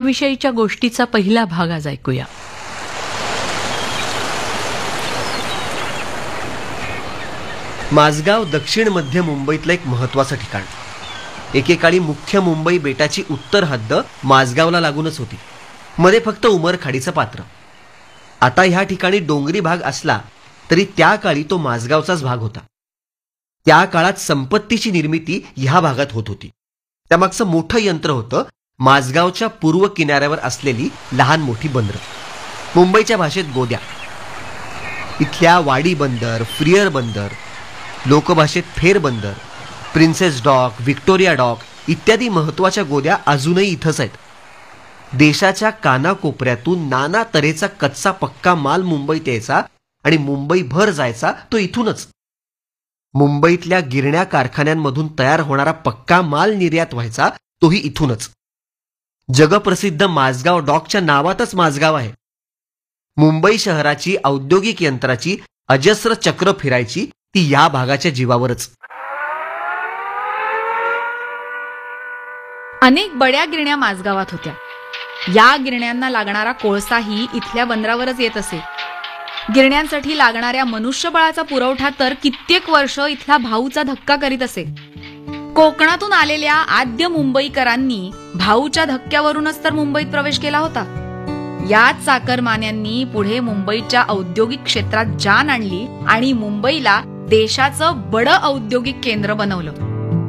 विषयीच्या गोष्टीचा पहिला भाग आज ऐकूया. माझगाव दक्षिण मध्य मुंबईतलं एक महत्वाचं ठिकाण. एकेकाळी मुख्य मुंबई बेटाची उत्तर हद्द माझगावला लागूनच होती. मध्ये फक्त उमरखाडीचं पात्र. आता ह्या ठिकाणी डोंगरी भाग असला तरी त्या काळी तो माझगावचाच भाग होता. त्या काळात संपत्तीची निर्मिती ह्या भागात होत होती. त्यामागचं मोठं यंत्र होतं माझगावच्या पूर्व किनाऱ्यावर असलेली लहान मोठी बंदरं, मुंबईच्या भाषेत गोद्या. इथल्या वाडी बंदर, फ्रियर बंदर, लोकभाषेत फेर बंदर, प्रिन्सेस डॉक, व्हिक्टोरिया डॉक इत्यादी महत्वाच्या गोद्या अजूनही इथंच आहेत. देशाच्या कानाकोपऱ्यातून नाना तऱ्हेचा कच्चा पक्का माल मुंबईत यायचा आणि मुंबईभर जायचा तो इथूनच. मुंबईतल्या गिरण्या कारखान्यांमधून तयार होणारा पक्का माल निर्यात व्हायचा तोही इथूनच. जगप्रसिद्ध माझगाव डॉकच्या नावातच माझगाव आहे. मुंबई शहराची औद्योगिक यंत्राची अजस्र चक्र फिरायची ती या भागाच्या जीवावरच. अनेक बड्या गिरण्या माझगावात होत्या. या गिरण्यांना लागणारा कोळसाही इथल्या बंदरावरच येत असे. गिरण्यांसाठी लागणाऱ्या मनुष्यबळाचा पुरवठा तर कित्येक वर्ष इथला भाऊचा धक्का करीत असे. कोकणातून आलेल्या आद्य मुंबईकरांनी भाऊच्या धक्क्यावरूनच तर मुंबईत प्रवेश केला होता. याच चाकरमान्यांनी पुढे मुंबईच्या औद्योगिक क्षेत्रात जान आणली आणि मुंबईला देशाचं बडं औद्योगिक केंद्र बनवलं.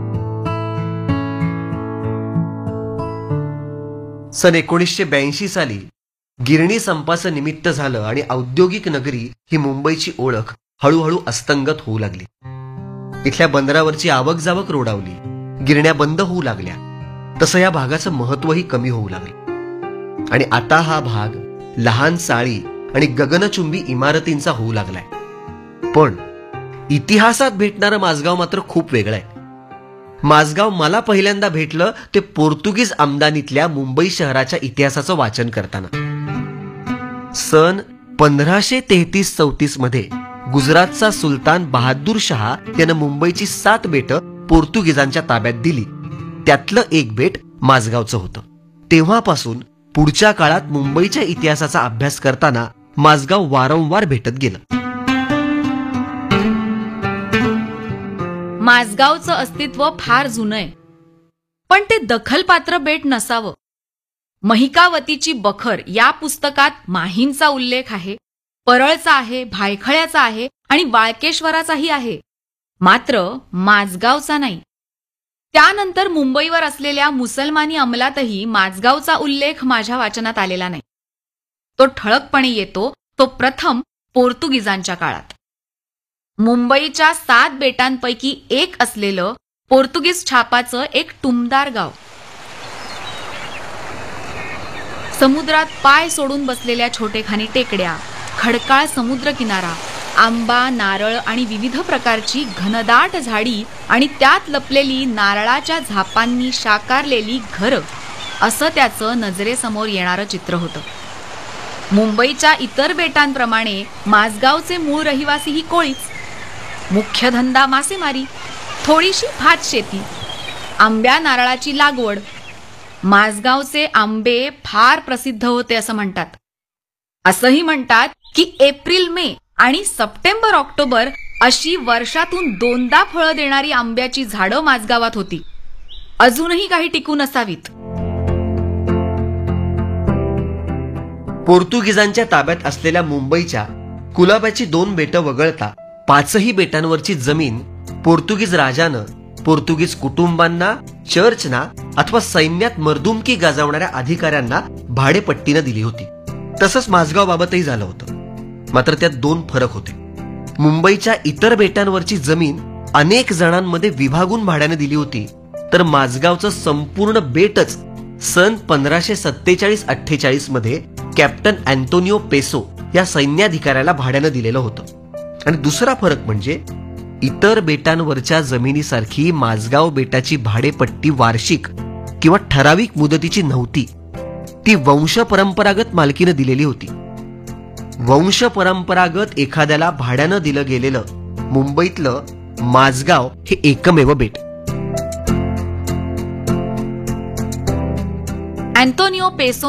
सन 1982 साली गिरणी संपाचं निमित्त झालं आणि औद्योगिक नगरी ही मुंबईची ओळख हळूहळू अस्तंगत होऊ लागली. इथल्या बंदरावरची आवक जावक रोडावली, गिरण्या बंद होऊ लागल्या. तसं या भागाचं महत्वही कमी होऊ लागलं आणि आता हा भाग लहान चाळी आणि गगनचुंबी इमारतींचा होऊ लागलाय. पण इतिहासात भेटणारं माझगाव मात्र खूप वेगळं आहे. माझगाव मला पहिल्यांदा भेटलं ते पोर्तुगीज आमदानीतल्या मुंबई शहराच्या इतिहासाचं वाचन करताना. सन 1533-34 मध्ये गुजरातचा सुलतान बहादूर शहा यानं मुंबईची 7 बेटं पोर्तुगीजांच्या ताब्यात दिली. त्यातलं एक बेट माझगावचं होतं. तेव्हापासून पुढच्या काळात मुंबईच्या इतिहासाचा अभ्यास करताना माझगाव वारंवार भेटत गेलं. माझगावचं अस्तित्व फार जुनं आहे, पण ते दखलपात्र बेट नसावं. महिकावतीची बखर या पुस्तकात माहींचा उल्लेख आहे, परळचा आहे, भायखळ्याचा आहे आणि वाळकेश्वराचाही आहे, मात्र माझगावचा नाही. त्यानंतर मुंबईवर असलेल्या मुसलमानी अंमलातही माझगावचा उल्लेख माझ्या वाचनात आलेला नाही. तो ठळकपणे येतो तो प्रथम पोर्तुगीजांच्या काळात. मुंबईच्या 7 बेटांपैकी एक असलेलं पोर्तुगीज छापाचं एक टुमदार गाव. समुद्रात पाय सोडून बसलेल्या छोटेखानी टेकड्या, खडकाळ समुद्र किनारा, आंबा, नारळ आणि विविध प्रकारची घनदाट झाडी आणि त्यात लपलेली नारळाच्या झापांनी शाकारलेली घरं असं त्याचं नजरेसमोर येणारं चित्र होतं. मुंबईच्या इतर बेटांप्रमाणे माझगावचे मूळ रहिवासीही कोळीच. मुख्य धंदा मासेमारी, थोडीशी भात शेती, आंब्या नारळाची लागवड. माझगावचे आंबे फार प्रसिद्ध होते असं म्हणतात. असंही म्हणतात की एप्रिल, मे आणि सप्टेंबर, ऑक्टोबर अशी वर्षातून 2दा फळं देणारी आंब्याची झाडं माझगावात होती. अजूनही काही टिकून असावीत. पोर्तुगीजांच्या ताब्यात असलेल्या मुंबईच्या कुलाब्याची 2 बेटं वगळता 5ही बेटांवरची जमीन पोर्तुगीज राजानं पोर्तुगीज कुटुंबांना, चर्चना अथवा सैन्यात मर्दुमकी गाजवणाऱ्या अधिकाऱ्यांना भाडेपट्टीनं दिली होती. तसंच माझगाव बाबतही झालं होतं. मात्र त्यात 2 फरक होते. मुंबईच्या इतर बेटांवरची जमीन अनेक जणांमध्ये विभागून भाड्याने दिली होती, तर माझगावचं संपूर्ण बेटच सन 1547-48 मध्ये कॅप्टन अँटोनियो पेसो या सैन्याधिकाऱ्याला भाड्यानं दिलेलं होतं. आणि दुसरा फरक म्हणजे इतर बेटांवरच्या जमिनीसारखी माझगाव बेटाची भाडेपट्टी वार्षिक किंवा ठराविक मुदतीची नव्हती. ती वंशपरंपरागत मालकीनं दिलेली होती. वंशपरंपरागत एखाद्याला भाड्यानं दिलं गेलेलं मुंबईतलं माझगाव हे एकमेव बेट. Antonio peso